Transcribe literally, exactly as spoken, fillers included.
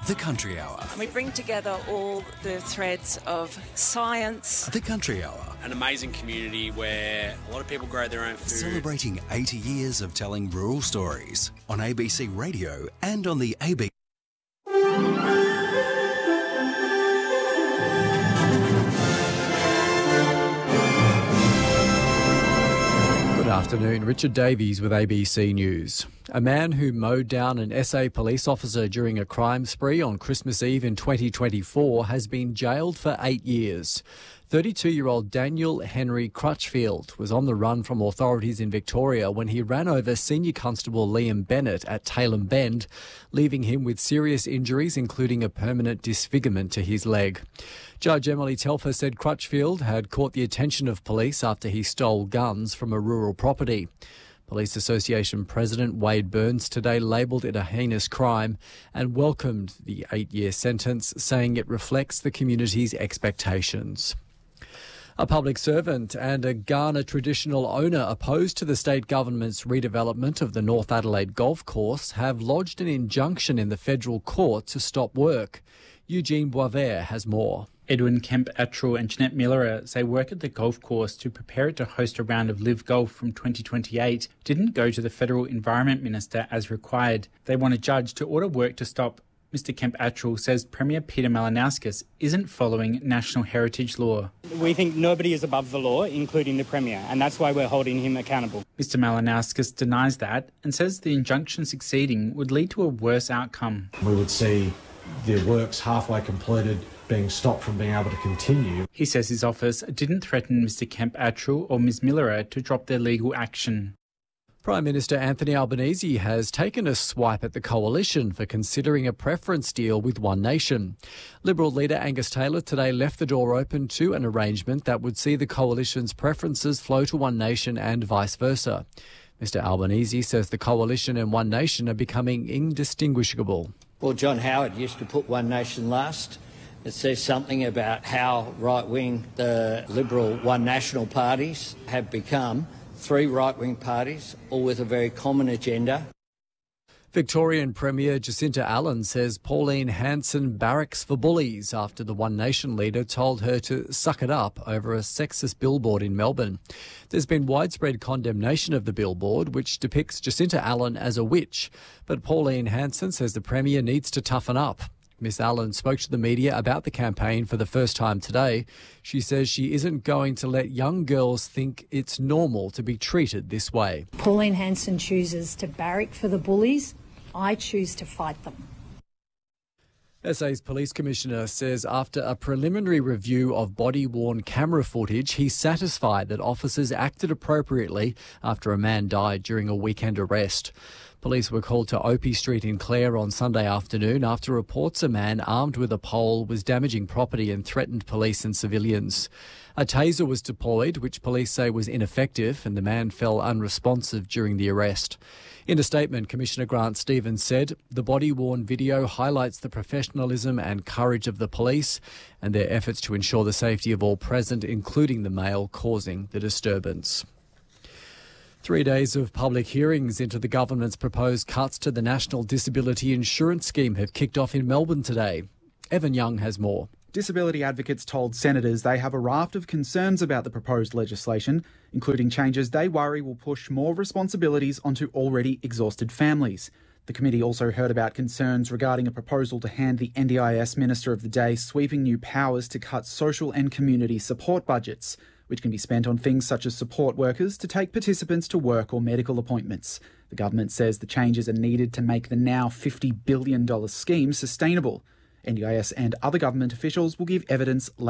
The Country Hour. We bring together all the threads of science. The Country Hour. An amazing community where a lot of people grow their own food. Celebrating eighty years of telling rural stories on A B C Radio and on the A B C. Good afternoon, Richard Davies with A B C News. A man who mowed down an S A police officer during a crime spree on Christmas Eve in twenty twenty-four has been jailed for eight years. thirty-two-year-old Daniel Henry Crutchfield was on the run from authorities in Victoria when he ran over Senior Constable Liam Bennett at Tailem Bend, leaving him with serious injuries, including a permanent disfigurement to his leg. Judge Emily Telfer said Crutchfield had caught the attention of police after he stole guns from a rural property. Police Association President Wade Burns today labelled it a heinous crime and welcomed the eight-year sentence, saying it reflects the community's expectations. A public servant and a Kaurna traditional owner opposed to the state government's redevelopment of the North Adelaide Golf Course have lodged an injunction in the federal court to stop work. Eugene Boisvert has more. Edwin Kemp-Attrell and Jeanette Miller say work at the golf course to prepare it to host a round of Live Golf from twenty twenty-eight didn't go to the Federal Environment Minister as required. They want a judge to order work to stop. Mister Kemp-Attrell says Premier Peter Malinauskas isn't following national heritage law. We think nobody is above the law, including the Premier, and that's why we're holding him accountable. Mister Malinauskas denies that and says the injunction succeeding would lead to a worse outcome. We would see the works halfway completed being stopped from being able to continue. He says his office didn't threaten Mister Kemp-Attrell or Miz Miller to drop their legal action. Prime Minister Anthony Albanese has taken a swipe at the coalition for considering a preference deal with One Nation. Liberal leader Angus Taylor today left the door open to an arrangement that would see the coalition's preferences flow to One Nation and vice versa. Mister Albanese says the coalition and One Nation are becoming indistinguishable. Well, John Howard used to put One Nation last. It says something about how right-wing the Liberal One National parties have become. Three right-wing parties, all with a very common agenda. Victorian Premier Jacinta Allen says Pauline Hanson barracks for bullies after the One Nation leader told her to suck it up over a sexist billboard in Melbourne. There's been widespread condemnation of the billboard, which depicts Jacinta Allen as a witch. But Pauline Hanson says the Premier needs to toughen up. Miss Allen spoke to the media about the campaign for the first time today. She says she isn't going to let young girls think it's normal to be treated this way. Pauline Hanson chooses to barrack for the bullies. I choose to fight them. S A's Police Commissioner says after a preliminary review of body-worn camera footage, he's satisfied that officers acted appropriately after a man died during a weekend arrest. Police were called to Opie Street in Clare on Sunday afternoon after reports a man armed with a pole was damaging property and threatened police and civilians. A taser was deployed, which police say was ineffective, and the man fell unresponsive during the arrest. In a statement, Commissioner Grant Stevens said the body-worn video highlights the professionalism and courage of the police and their efforts to ensure the safety of all present, including the male causing the disturbance. Three days of public hearings into the government's proposed cuts to the National Disability Insurance Scheme have kicked off in Melbourne today. Evan Young has more. Disability advocates told senators they have a raft of concerns about the proposed legislation, including changes they worry will push more responsibilities onto already exhausted families. The committee also heard about concerns regarding a proposal to hand the N D I S Minister of the Day sweeping new powers to cut social and community support budgets, which can be spent on things such as support workers to take participants to work or medical appointments. The government says the changes are needed to make the now fifty billion dollars scheme sustainable. N D I S and other government officials will give evidence later.